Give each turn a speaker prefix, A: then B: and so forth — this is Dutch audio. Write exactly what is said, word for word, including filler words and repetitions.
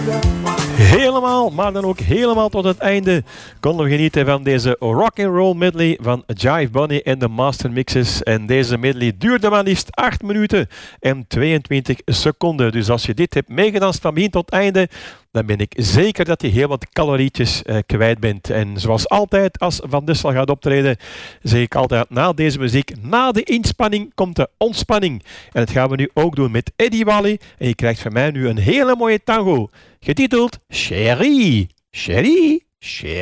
A: Helemaal, maar dan ook helemaal tot het einde konden we genieten van deze rock'n'roll medley van Jive Bunny en de Master Mixes. En deze medley duurde maar liefst acht minuten en tweeëntwintig seconden. Dus als je dit hebt meegedanst van begin tot einde, dan ben ik zeker dat je heel wat calorietjes uh, kwijt bent. En zoals altijd, als Van Dissel gaat optreden, zeg ik altijd na deze muziek, na de inspanning komt de ontspanning. En dat gaan we nu ook doen met Eddie Wally. En je krijgt van mij nu een hele mooie tango, getiteld Chérie, Chérie, Chérie.